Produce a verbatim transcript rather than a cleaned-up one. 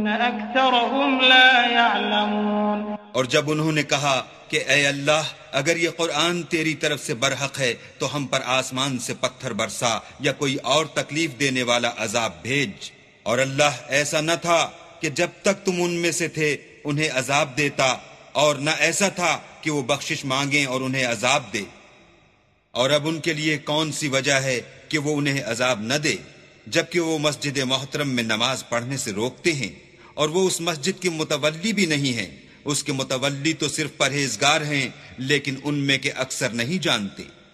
अक्सरहुम ला यअलमून। और जब उन्होंने कहा कि ए अल्लाह, अगर ये कुरान तेरी तरफ से बरहक है तो हम पर आसमान से पत्थर बरसा या कोई और तकलीफ देने वाला अजाब भेज। और अल्लाह ऐसा न था कि जब तक तुम उनमें से थे उन्हें अजाब देता, और न ऐसा था कि वो बख्शिश मांगे और उन्हें अजाब दे। और अब उनके लिए कौन सी वजह है कि वो उन्हें अजाब न दे, जबकि वो मस्जिद मोहतरम में नमाज पढ़ने से रोकते हैं और वो उस मस्जिद के मुतवल्ली भी नहीं हैं। उसके मुतवल्ली तो सिर्फ परहेजगार हैं, लेकिन उनमें के अक्सर नहीं जानते।